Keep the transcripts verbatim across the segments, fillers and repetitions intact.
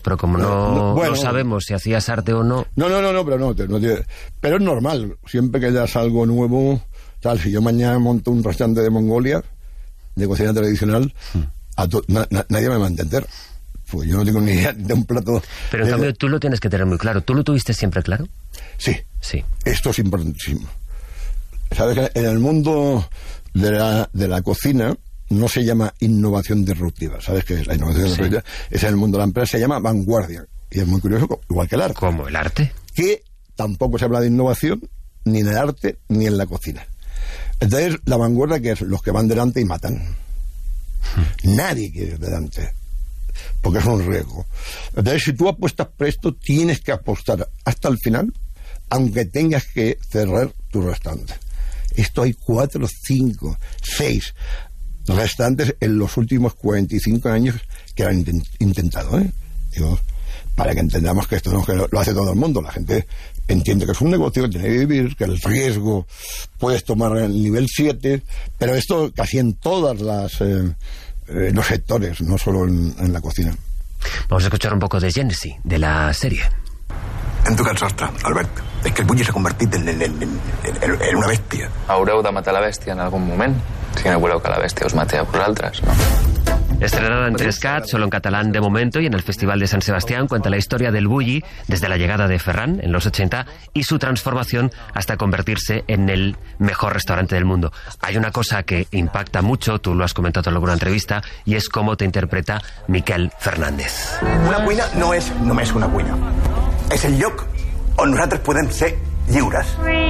pero como no, no, bueno, no sabemos si hacías arte o no... No, no, no, no pero no, no tiene, pero es normal, siempre que hayas algo nuevo, tal, si yo mañana monto un restaurante de Mongolia, de cocina tradicional, hmm. a to, na, na, nadie me va a entender, pues yo no tengo ni idea de un plato... Pero en de, cambio tú lo tienes que tener muy claro, ¿tú lo tuviste siempre claro? Sí, sí. Esto es importantísimo. Sabes que en el mundo de la, de la cocina no se llama innovación disruptiva, ¿sabes qué es la innovación sí. disruptiva? Es en el mundo de la empresa, se llama vanguardia, y es muy curioso, igual que el arte. ¿Cómo, el arte? Que tampoco se habla de innovación, ni en el arte, ni en la cocina. Entonces, la vanguardia, que es los que van delante y matan. Hmm. Nadie quiere ir delante, porque es un riesgo. Entonces, si tú apuestas por esto, tienes que apostar hasta el final, aunque tengas que cerrar tu restaurante. Esto hay cuatro, cinco, seis restaurantes en los últimos cuarenta y cinco años que lo han intent- intentado, ¿eh? Digo, para que entendamos que esto no es que lo, lo hace todo el mundo. La gente entiende que es un negocio, que tiene que vivir, que el riesgo puedes tomar el nivel siete, pero esto casi en todas las eh, eh, los sectores, no solo en, en la cocina. Vamos a escuchar un poco de Genesis, de la serie. En tu cas sostre, Albert, és que el Bulli s'ha convertit en, en, en, en, en una bèstia. Haureu de matar la bèstia en algun moment, si no voleu que la bèstia us mati a vosaltres, ¿no? Estrenada en tres C A T, solo en catalán de momento, y en el Festival de San Sebastián cuenta la historia del Bulli desde la llegada de Ferran en los ochenta y su transformación hasta convertirse en el mejor restaurante del mundo. Hay una cosa que impacta mucho, tú lo has comentado en alguna entrevista, y es cómo te interpreta Miquel Fernández. Una cuina no és només una cuina. És el lloc on nosaltres podem ser lliures.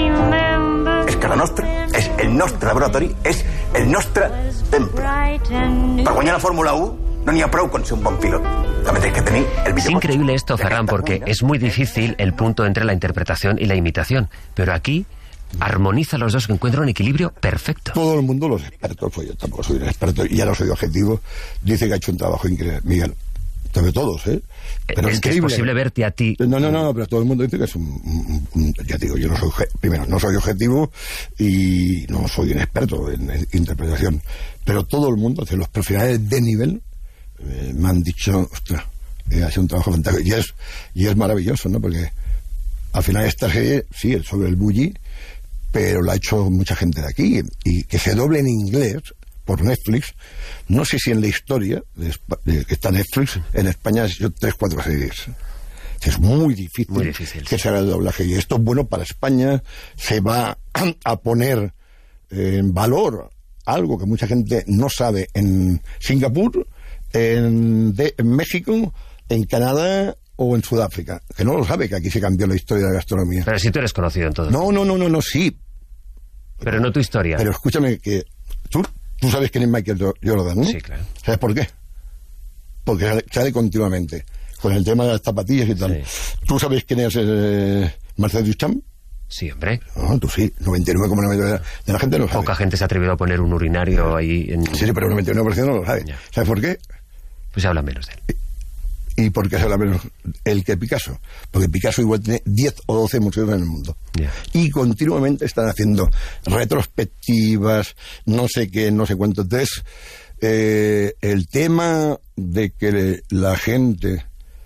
És que la nostra, és el nostre laboratori, és el nostre temple. Per guanyar la Fórmula uno no n'hi ha prou con ser un bon pilot. També tens que tenir el millor. Es increíble esto, Ferran, porque es muy difícil el punto entre la interpretación y la imitación, pero aquí armoniza los dos, que encuentra un equilibrio perfecto. Todo el mundo, los expertos, pues yo tampoco soy un experto y ya no soy objetivo, dice que ha hecho un trabajo increíble, Miguel. De todos, ¿eh? Pero es que es posible verte a ti. No, no, no, pero todo el mundo dice que es un, un, un ya digo, yo no soy, primero, no soy objetivo y no soy un experto en, en interpretación, pero todo el mundo, los profesionales de nivel, eh, me han dicho, ostras, eh, ha sido un trabajo fantástico, y es, y es maravilloso, ¿no? Porque al final esta serie, sí, es sobre el Bulli, pero la ha hecho mucha gente de aquí, y que se doble en inglés por Netflix, no sé si en la historia de, de, que está Netflix, en España ha hecho tres, cuatro series. Es muy difícil, muy difícil que sí. se haga el doblaje, y esto es bueno para España, se va a poner en valor algo que mucha gente no sabe en Singapur, en, de, en México, en Canadá o en Sudáfrica, que no lo sabe, que aquí se cambió la historia de la gastronomía. Pero si tú eres conocido en todo. No, no, no, no, no, sí. Pero, pero no tu historia. Pero escúchame, que tú... Tú sabes quién es Michael Jordan, ¿no? Sí, claro. ¿Sabes por qué? Porque sale, sale continuamente, con el tema de las zapatillas y tal. Sí. ¿Tú sabes quién es eh, Marcel Duchamp? Sí, hombre. No, tú sí. noventa y nueve coma nueve por ciento de la gente no lo sabe. Poca gente se ha atrevido a poner un urinario sí. ahí en... Sí, pero el noventa y nueve por ciento no lo sabe. Ya. ¿Sabes por qué? Pues se habla menos de él. ¿Y por qué se habla menos él que Picasso? Porque Picasso igual tiene diez o doce museos en el mundo. Yeah. Y continuamente están haciendo retrospectivas, no sé qué, no sé cuánto. Entonces, eh, el tema de que la gente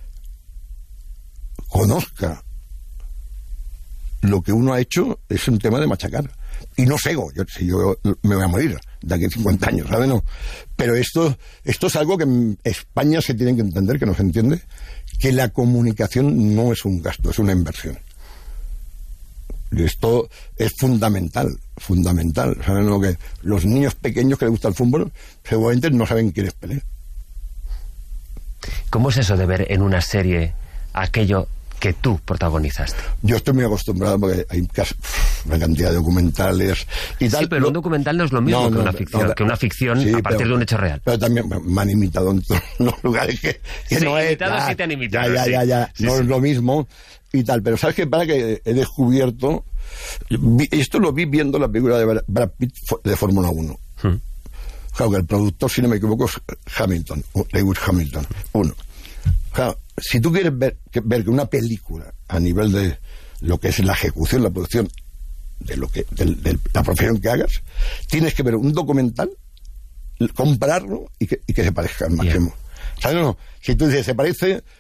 conozca lo que uno ha hecho es un tema de machacar. Y no cego, yo, si yo me voy a morir de aquí a cincuenta años, ¿sabes? No. Pero esto, esto es algo que en España se tiene que entender, que no se entiende, que la comunicación no es un gasto, es una inversión. Y esto es fundamental, fundamental. ¿Saben lo que? Los niños pequeños que les gusta el fútbol seguramente no saben quién es Pelé. ¿Cómo es eso de ver en una serie aquello que tú protagonizaste? Yo estoy muy acostumbrado porque hay una cantidad de documentales y tal. Sí, pero lo, un documental no es lo mismo no, que, no, una ficción, no, que una ficción sí, a partir pero, de un hecho real. Pero también me han imitado en todos los lugares que, que sí, no es. Ya, sí te han imitado, ya, ya, ya, ya. Sí, no sí. es lo mismo y tal. Pero ¿sabes qué? Para que he descubierto... Esto lo vi viendo la película de Brad Pitt de Fórmula uno. Hmm. Claro, que el productor, si no me equivoco, es Hamilton, Lewis Hamilton, uno. Claro, si tú quieres ver que, ver que una película a nivel de lo que es la ejecución, la producción de lo que de, de la profesión que hagas, tienes que ver un documental, compararlo y que, y que se parezca al máximo. Yeah. ¿Sabes? No, si tú dices, se parece